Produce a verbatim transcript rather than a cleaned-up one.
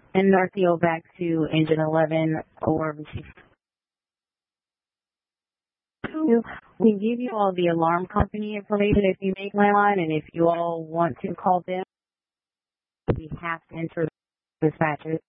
and R T O back to engine eleven or receive. We give you all the alarm company information if you make landline, and if you all want to call them, we have to enter dispatches.